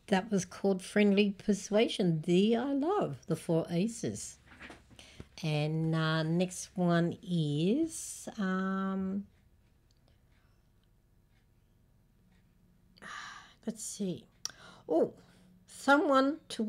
That was called Friendly Persuasion. Thee I love, the Four Aces. And next one is let's see. Oh, someone to